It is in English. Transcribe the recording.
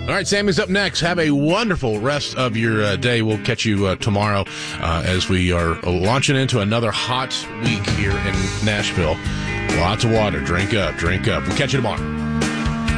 All right, Sammy's up next. Have a wonderful rest of your day. We'll catch you tomorrow as we are launching into another hot week here in Nashville. Lots of water. Drink up. We'll catch you tomorrow.